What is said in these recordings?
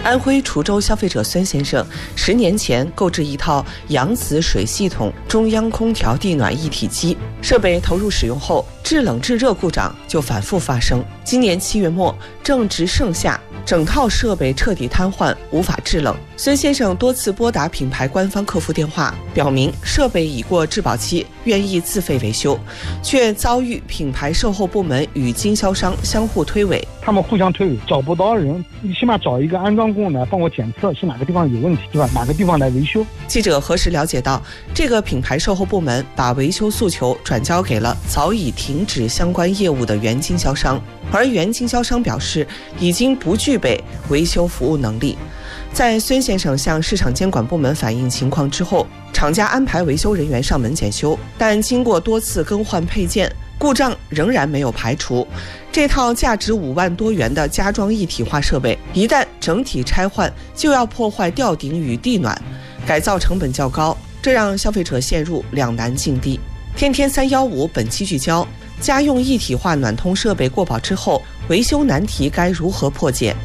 安徽滁州消费者孙先生10年前购置一套扬子水系统中央空调地暖一体机，设备投入使用后，制冷制热故障就反复发生。今年7月末，正值盛夏，整套设备彻底瘫痪，无法制冷。孙先生多次拨打品牌官方客服电话，表明设备已过质保期，愿意自费维修，却遭遇品牌售后部门与经销商相互推诿。 他们互相推诿，找不到人，你起码找一个安装工来帮我检测是哪个地方有问题，对吧？哪个地方来维修。 记者核实了解到，这个品牌售后部门把维修诉求转交给了早已停止相关业务的原经销商，而原经销商表示已经不具备维修服务能力。在孙先生向市场监管部门反映情况之后，厂家安排维修人员上门检修，但经过多次更换配件，故障仍然没有排除。这套价值5万多元的家装一体化设备，一旦整体拆换，就要破坏吊顶与地暖，改造成本较高，这让消费者陷入两难境地。天天315本期聚焦：家用一体化暖通设备过保之后，维修难题该如何破解？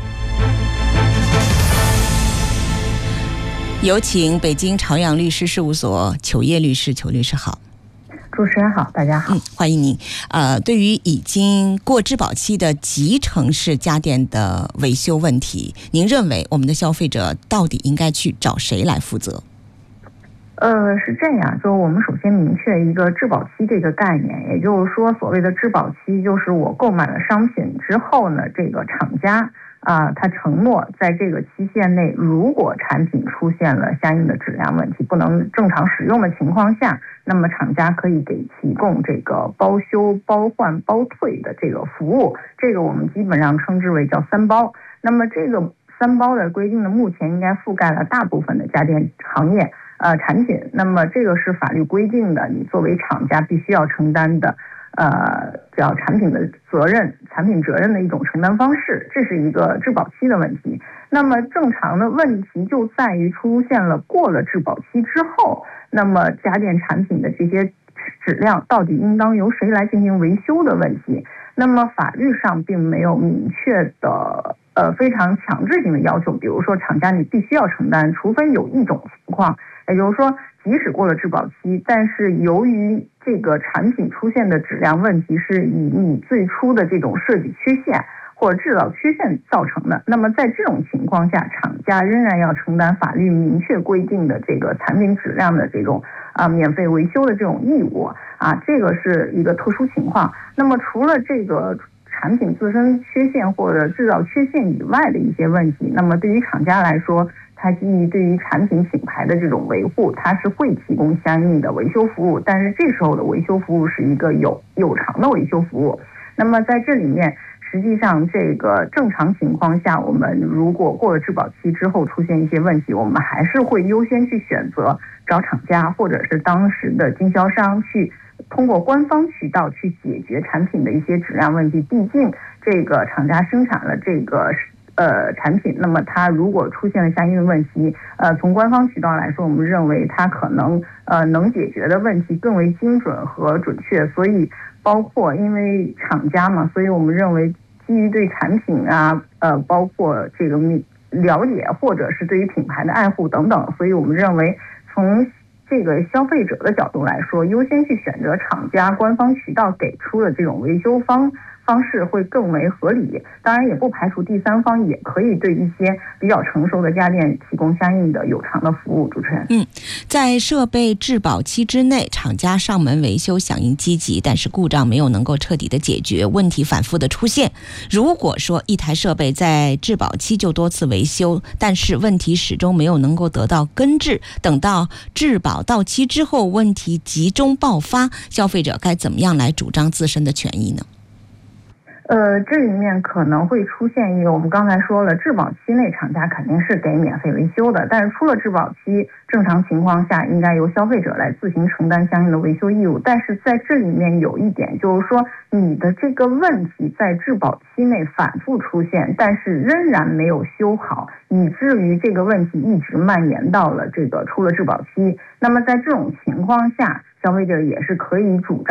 有请北京朝阳律师事务所裘烨律师。裘律师好。 主持人好，大家好。 欢迎您。对于已经过质保期的集成式家电的维修问题，您认为我们的消费者到底应该去找谁来负责？ 是这样，就我们首先明确一个质保期这个概念，也就是说，所谓的质保期就是我购买了商品之后呢，这个厂家他承诺在这个期限内，如果产品出现了相应的质量问题，不能正常使用的情况下，那么厂家可以提供这个包修、包换、包退的这个服务，这个我们基本上称之为叫3包。那么这个3包的规定呢，目前应该覆盖了大部分的家电行业产品，那么这个是法律规定的，你作为厂家必须要承担的叫产品的责任、产品责任的一种承担方式，这是一个质保期的问题。那么正常的问题就在于出现了过了质保期之后，那么家电产品的这些质量到底应当由谁来进行维修的问题。那么法律上并没有明确的非常强制性的要求，比如说厂家你必须要承担，除非有一种情况，也就是说即使过了质保期，但是由于这个产品出现的质量问题是以你最初的这种设计缺陷或者制造缺陷造成的，那么在这种情况下，厂家仍然要承担法律明确规定的这个产品质量的这种免费维修的这种义务这个是一个特殊情况。那么除了这个产品自身缺陷或者制造缺陷以外的一些问题，那么对于厂家来说，它基于对于产品品牌的这种维护，它是会提供相应的维修服务，但是这时候的维修服务是一个有偿的维修服务。那么在这里面，实际上这个正常情况下，我们如果过了质保期之后出现一些问题，我们还是会优先去选择找厂家或者是当时的经销商去通过官方渠道去解决产品的一些质量问题。毕竟这个厂家生产了这个产品，那么它如果出现了相应的问题，从官方渠道来说，我们认为它可能能解决的问题更为精准和准确。所以包括因为厂家嘛，所以我们认为基于对产品包括这个了解或者是对于品牌的爱护等等，所以我们认为从这个消费者的角度来说，优先去选择厂家官方渠道给出的这种维修方式会更为合理。当然也不排除第三方也可以对一些比较成熟的家电提供相应的有偿的服务。主持人， 在设备质保期之内，厂家上门维修响应积极，但是故障没有能够彻底的解决，问题反复的出现。如果说一台设备在质保期就多次维修，但是问题始终没有能够得到根治，等到质保到期之后问题集中爆发，消费者该怎么样来主张自身的权益呢？ 这里面可能会出现一个，我们刚才说了，质保期内厂家肯定是给免费维修的，但是出了质保期，正常情况下应该由消费者来自行承担相应的维修义务。但是在这里面有一点，就是说你的这个问题在质保期内反复出现，但是仍然没有修好，以至于这个问题一直蔓延到了这个出了质保期。那么在这种情况下，消费者也是可以主张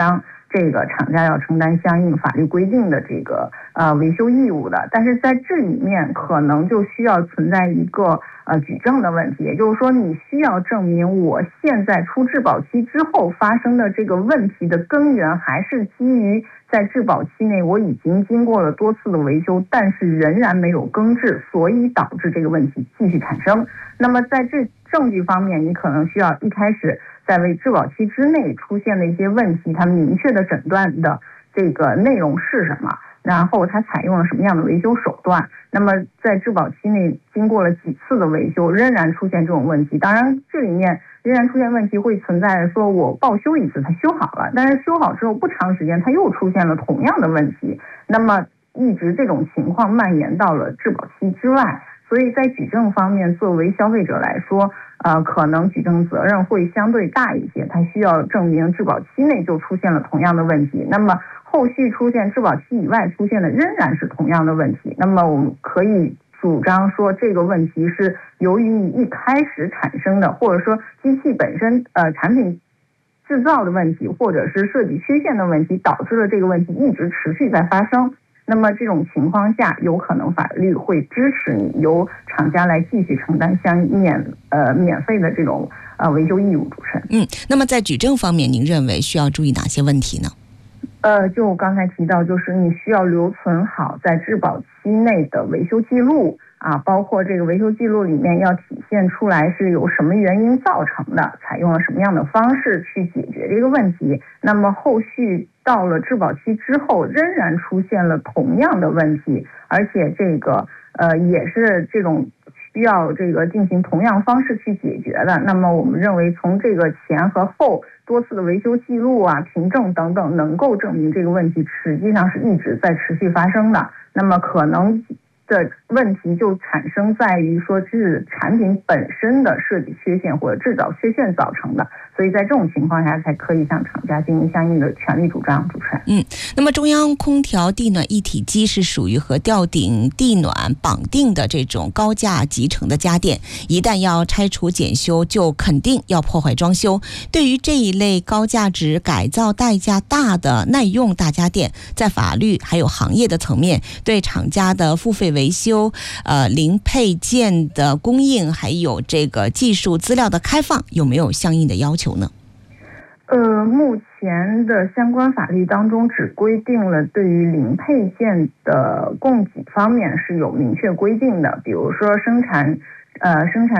这个厂家要承担相应法律规定的这个维修义务的。但是在这里面可能就需要存在一个举证的问题，也就是说你需要证明我现在出质保期之后发生的这个问题的根源还是基于在质保期内我已经经过了多次的维修，但是仍然没有更置，所以导致这个问题继续产生。那么在这证据方面，你可能需要一开始在为质保期之内出现的一些问题，它明确的诊断的这个内容是什么，然后它采用了什么样的维修手段。那么在质保期内经过了几次的维修，仍然出现这种问题，当然这里面仍然出现问题会存在说我报修一次它修好了，但是修好之后不长时间它又出现了同样的问题，那么一直这种情况蔓延到了质保期之外。所以在举证方面，作为消费者来说，可能举证责任会相对大一些，他需要证明质保期内就出现了同样的问题，那么后续出现质保期以外出现的仍然是同样的问题，那么我们可以主张说这个问题是由于你一开始产生的，或者说机器本身产品制造的问题，或者是设计缺陷的问题，导致了这个问题一直持续在发生。那么这种情况下，有可能法律会支持你由厂家来继续承担免费的这种维修义务。主持人， 那么在举证方面，您认为需要注意哪些问题呢？ 就我刚才提到，就是你需要留存好在质保期内的维修记录包括这个维修记录里面要体现出来是由什么原因造成的，采用了什么样的方式去解决这个问题。那么后续到了质保期之后，仍然出现了同样的问题，而且这个也是这种需要这个进行同样方式去解决的。那么我们认为，从这个前和后多次的维修记录凭证等等，能够证明这个问题实际上是一直在持续发生的。那么可能的问题就产生在于说是产品本身的设计缺陷或者制造缺陷造成的，所以在这种情况下才可以向厂家进行相应的权利主张。主持人， 那么中央空调地暖一体机是属于和吊顶地暖绑定的这种高价集成的家电，一旦要拆除检修，就肯定要破坏装修。对于这一类高价值改造代价大的耐用大家电，在法律还有行业的层面，对厂家的付费维修、零配件的供应，还有这个技术资料的开放，有没有相应的要求呢？ 目前的相关法律当中只规定了对于零配件的供给方面是有明确规定的，比如说生产